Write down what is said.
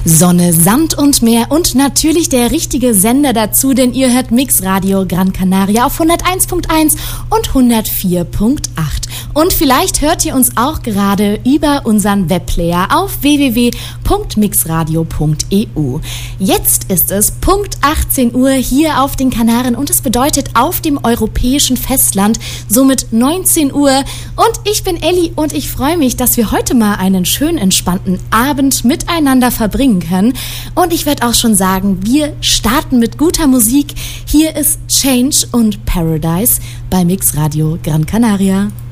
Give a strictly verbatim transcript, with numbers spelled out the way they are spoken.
Sonne, Sand und Meer und natürlich der richtige Sender dazu, denn ihr hört Mixradio Gran Canaria auf hunderteins Komma eins und hundertvier Komma acht. Und vielleicht hört ihr uns auch gerade über unseren Webplayer auf w w w punkt mixradio punkt e u. Jetzt ist es Punkt achtzehn Uhr hier auf den Kanaren und es bedeutet auf dem europäischen Festland somit neunzehn Uhr. Und ich bin Elli und ich freue mich, dass wir heute mal einen schön entspannten Abend miteinander verbringen können. Und ich werde auch schon sagen, wir starten mit guter Musik. Hier ist Change und Paradise bei Mixradio Gran Canaria.